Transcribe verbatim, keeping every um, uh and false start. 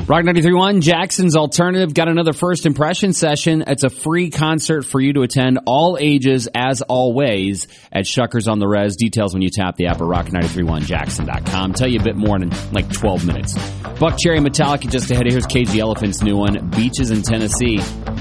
Rock ninety-three point one, Jackson's Alternative, got another first impression session. It's a free concert for you to attend, all ages, as always, at Shuckers on the Res. Details when you tap the app at rock ninety-three point one jackson dot com. Tell you a bit more in like twelve minutes. Buck Cherry Metallica just ahead of here's Cage the Elephant's new one, Beaches in Tennessee.